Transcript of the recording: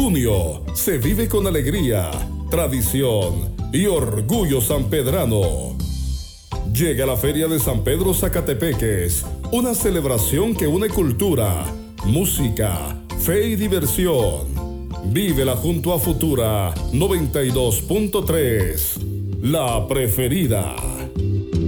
Junio se vive con alegría, tradición y orgullo sanpedrano. Llega la Feria de San Pedro Zacatepeques, una celebración que une cultura, música, fe y diversión. Vívela junto a Futura 92.3, la preferida.